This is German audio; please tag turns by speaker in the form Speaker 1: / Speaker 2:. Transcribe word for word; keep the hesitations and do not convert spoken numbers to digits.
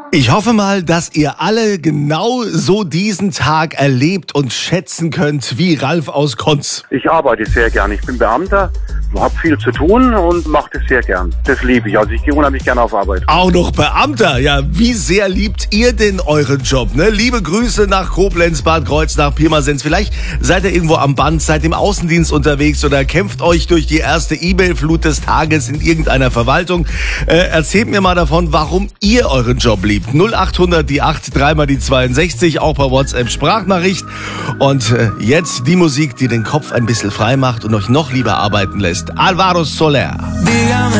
Speaker 1: Ich hoffe mal, dass ihr alle genau so diesen Tag erlebt und schätzen könnt wie Ralf aus Konz.
Speaker 2: Ich arbeite sehr gern. Ich bin Beamter, habe viel zu tun und mache das sehr gern. Das liebe ich. Also ich gehe unheimlich gerne auf Arbeit.
Speaker 1: Auch noch Beamter, ja, wie sehr liebt ihr denn euren Job, ne? Liebe Grüße nach Koblenz, Bad Kreuznach, Pirmasens. Vielleicht seid ihr irgendwo am Band, seid im Außendienst unterwegs oder kämpft euch durch die erste E-Mail-Flut des Tages in irgendeiner Verwaltung. Äh, erzählt mir mal davon, warum ihr euren Job liebt. null achthundert, die acht, dreimal die zweiundsechzig, auch per WhatsApp Sprachnachricht. Und äh, jetzt die Musik, die den Kopf ein bisschen frei macht und euch noch lieber arbeiten lässt. Alvaro Soler.